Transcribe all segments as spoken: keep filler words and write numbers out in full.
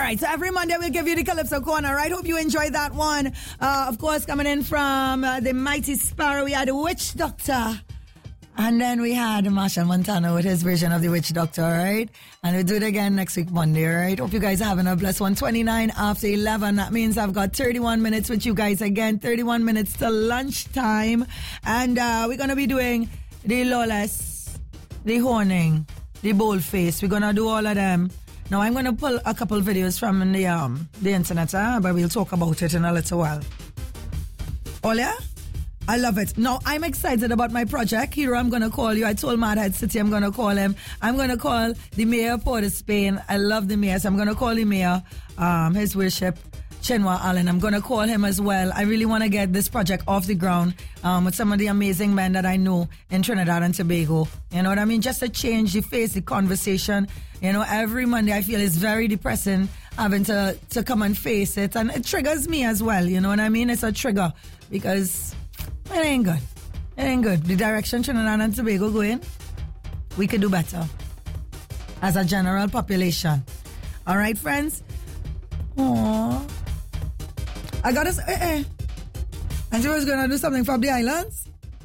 right, so every Monday we'll give you the Calypso Corner, right? Hope you enjoyed that one. Uh, of course, coming in from uh, the Mighty Sparrow, we had the Witch Doctor. And then we had Marshall Montano with his version of the Witch Doctor, all right? And we'll do it again next week, Monday, all right? Hope you guys are having a blessed one. twenty-nine after eleven. That means I've got thirty-one minutes with you guys again. thirty-one minutes till lunchtime. And uh, we're going to be doing the Lawless, the Horning, the Boldface. We're going to do all of them. Now, I'm going to pull a couple videos from the um the internet, huh? But we'll talk about it in a little while. Olia? I love it. Now, I'm excited about my project. Hero, I'm going to call you. I told Madhead City I'm going to call him. I'm going to call the mayor of Port of Spain. I love the mayor, so I'm going to call the mayor, um, his worship, Chinua Allen. I'm going to call him as well. I really want to get this project off the ground um, with some of the amazing men that I know in Trinidad and Tobago. You know what I mean? Just to change the face, the conversation. You know, every Monday I feel it's very depressing having to, to come and face it. And it triggers me as well. You know what I mean? It's a trigger because it ain't good. It ain't good. The direction Trinidad and Tobago going, we could do better as a general population. All right, friends? Aww. I got us. Eh, eh. And she was going to do something from the islands?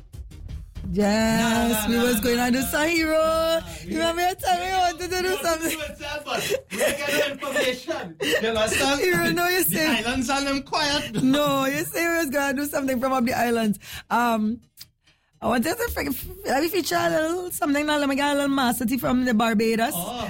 Yes, no, no, we no, was no, going no, to do no, some hero. No, you remember you tell me you wanted to do something? We get information. You understand? Hero, no, you say. The islands are them quiet. No, you say we was going to do something from up the islands. Um, I wanted to let me feature a little something now. Let me get a little master tea from the Barbados. Oh.